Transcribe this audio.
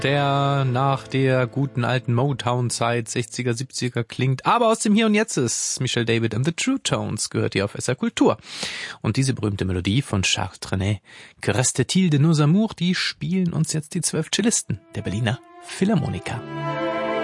der nach der guten alten Motown-Zeit 60er, 70er klingt, aber aus dem Hier und Jetzt ist. Michel David and the True Tones gehört hier auf SR Kultur. Und diese berühmte Melodie von Charles Trenet, Que reste-t-il de nos amours, die spielen uns jetzt die 12 Cellisten der Berliner Philharmoniker.